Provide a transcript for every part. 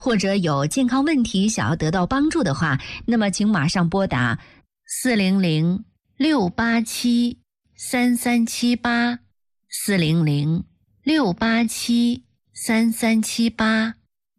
或者有健康问题想要得到帮助的话，那么请马上拨打400-687-3378 400-687-3378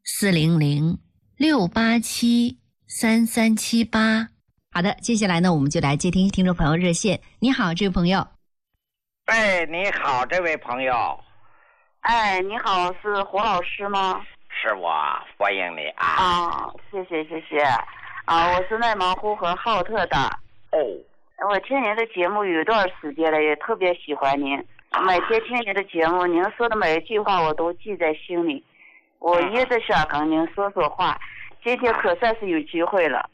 400-687-3378。好的，接下来呢，我们就来接听听众朋友热线。你好，这位朋友。 哎，你好，这位朋友。 哎，你好，是胡老师吗？ 是我，欢迎你啊！ 啊，谢谢。啊，我是内蒙呼和浩特的。 哦。 我听您的节目有一段时间了，也特别喜欢您。每天听您的节目，您说的每一句话我都记在心里。我一直想跟您说话，今天可算是有机会了。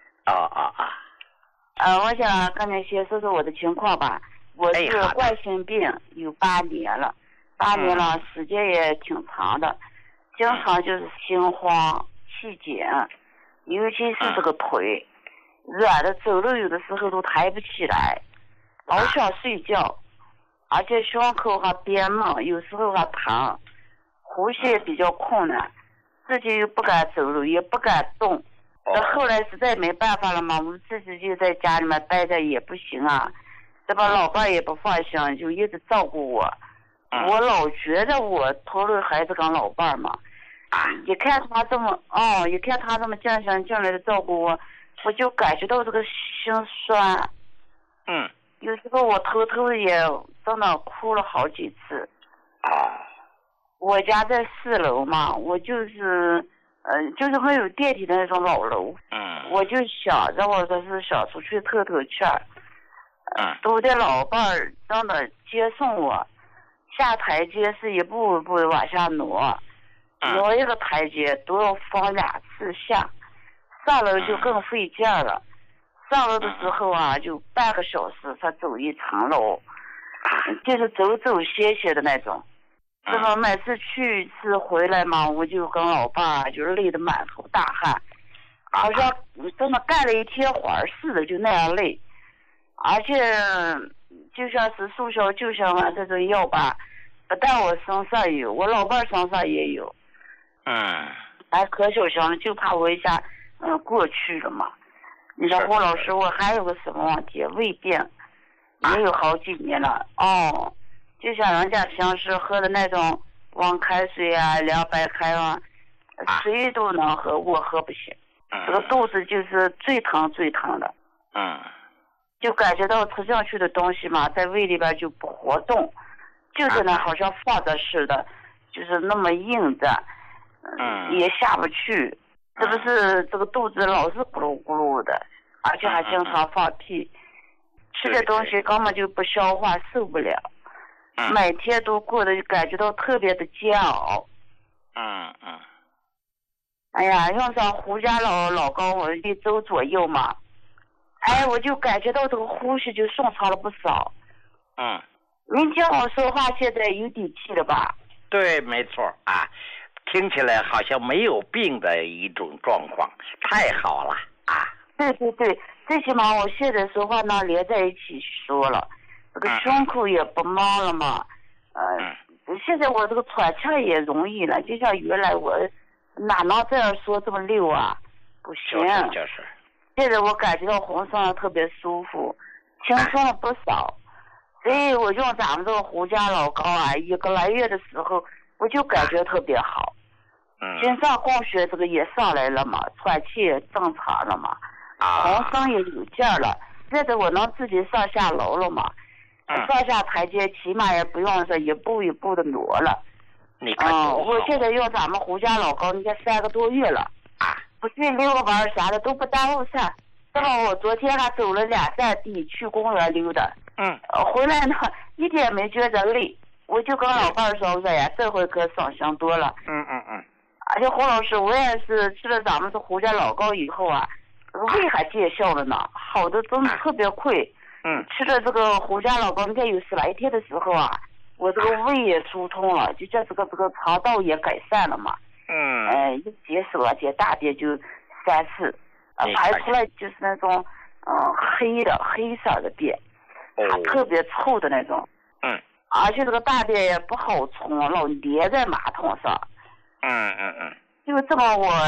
我想跟您先说我的情况吧。我是冠心病有8年了，8年了，时间也挺长的，经常就是心慌气紧，尤其是这个腿软的，走路有的时候都抬不起来，老想睡觉，而且胸口还憋闷，有时候还疼，呼吸也比较困难，自己又不敢走路，也不敢动。后来实在没办法了嘛，我们自己就在家里面待着也不行啊，这把老伴也不放心，就一直照顾我。我老觉得我拖累孩子跟老伴嘛，一看他这么尽心尽力的照顾我，我就感觉到这个心酸。有时候我偷偷也真的哭了好几次。我家在4楼嘛，我就是没有电梯的那种老楼。我就想着我这是想出去透气儿。都得老伴儿真的接送我，下台阶是一步一步往下挪一个台阶都要放2次下，上楼就更费劲了。上楼的时候啊，就半个小时才走1层楼，就是走歇的那种。这么每次去一次回来嘛，我就跟老爸就是累得满头大汗，好像真的干了一天活似的，就那样累。而且就像是速效救心丸这种药吧，不但我身上有，我老伴身上也有。还可小心了，就怕我一下过去了嘛。你说胡老师，我还有个什么问题？胃病也有好几年了。就像人家平时喝的那种温开水啊、凉白开啊，谁都能喝，我喝不行。这个肚子就是最疼的。就感觉到吃进去的东西嘛，在胃里边就不活动，就是呢好像放着似的，就是那么硬着，也下不去。这不是这个肚子老是咕噜咕噜的，而且还经常放屁，吃的东西根本就不消化，受不了。每天都过得感觉到特别的煎熬。哎呀，用上胡家老膏我1周左右嘛，我就感觉到这个呼吸就顺畅了不少。您听我说话现在有底气了吧？ 对，没错啊，听起来好像没有病的一种状况，太好了啊！ 对，最起码我现在说话呢连在一起说了，这个胸口也不闷了嘛。现在我这个喘气也容易了，就像原来我哪能这样说这么溜啊？不行。 就是。 现在我感觉到浑身特别舒服，轻松了不少。所以我用咱们这个胡家老膏啊，1个来月的时候我就感觉特别好。心脏供血这个也上来了嘛，喘气也正常了嘛，浑身也有劲了。现在我能自己上下楼了嘛，上下台阶起码也不用说一步一步的挪了。 你看我现在用咱们胡家老膏，你看3个多月了。不去溜个弯啥的都不耽误事。这么我昨天还走了2站地去公园溜达。回来呢一点也没觉得累，我就跟老伴说，我说呀，这回可省心多了。而且胡老师，我也是吃了咱们这胡家老膏以后啊，胃还见效了呢，好的真的特别快。吃了这个胡家老膏，你看有10来天的时候啊，我这个胃也疏通了，就叫这个肠道也改善了嘛。一解手啊，解大便就3次，排出来就是那种黑色的便，它特别臭的那种。而且这个大便也不好冲，老粘在马桶上。 就这么我